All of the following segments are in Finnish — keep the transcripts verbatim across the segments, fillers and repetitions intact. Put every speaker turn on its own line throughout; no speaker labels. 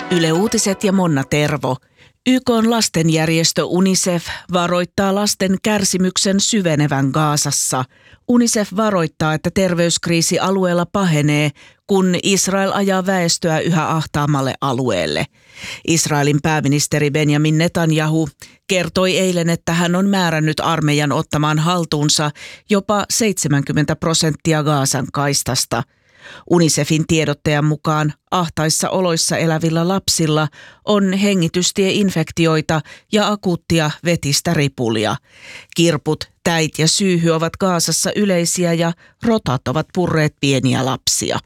Yle Uutiset ja Monna Tervo. Y K:n lastenjärjestö UNICEF varoittaa lasten kärsimyksen syvenevän Gazassa. UNICEF varoittaa, että terveyskriisi alueella pahenee, kun Israel ajaa väestöä yhä ahtaammalle alueelle. Israelin pääministeri Benjamin Netanyahu kertoi eilen, että hän on määrännyt armeijan ottamaan haltuunsa jopa seitsemänkymmentä prosenttia Gazan kaistasta. UNICEFin tiedottajan mukaan ahtaissa oloissa elävillä lapsilla on hengitystieinfektioita ja akuuttia vetistä ripulia. Kirput, täit ja syyhy ovat Gazassa yleisiä ja rotat ovat purreet pieniä lapsia.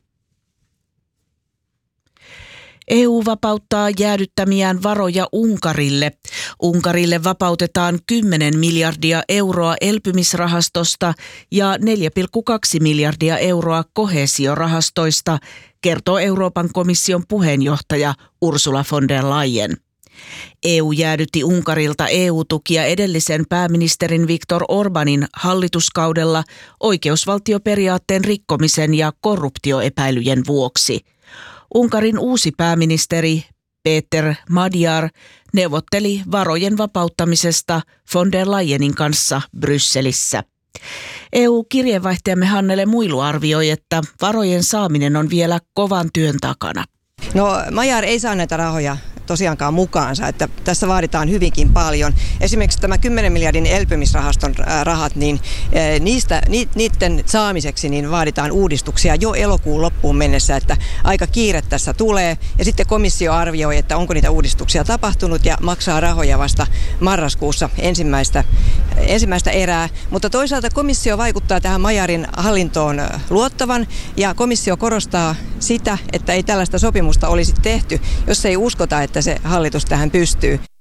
E U vapauttaa jäädyttämiään varoja Unkarille. Unkarille vapautetaan kymmenen miljardia euroa elpymisrahastosta ja neljä pilkku kaksi miljardia euroa koheesiorahastoista, kertoo Euroopan komission puheenjohtaja Ursula von der Leyen. E U jäädytti Unkarilta E U-tukia edellisen pääministerin Viktor Orbanin hallituskaudella oikeusvaltioperiaatteen rikkomisen ja korruptioepäilyjen vuoksi. Unkarin uusi pääministeri Péter Magyar neuvotteli varojen vapauttamisesta von der Leyenin kanssa Brysselissä. E U-kirjeenvaihtajamme Hannele Muilu arvioi, että varojen saaminen on vielä kovan työn takana.
No, Magyar ei saa näitä rahoja tosiaankaan mukaansa, että tässä vaaditaan hyvinkin paljon. Esimerkiksi tämä kymmenen miljardin elpymisrahaston rahat, niin niistä, niiden saamiseksi niin vaaditaan uudistuksia jo elokuun loppuun mennessä, että aika kiire tässä tulee. Ja sitten komissio arvioi, että onko niitä uudistuksia tapahtunut ja maksaa rahoja vasta marraskuussa ensimmäistä, ensimmäistä erää. Mutta toisaalta komissio vaikuttaa tähän Magyarin hallintoon luottavan ja komissio korostaa sitä, että ei tällaista sopimusta olisi tehty, jos ei uskota, että se hallitus tähän pystyy.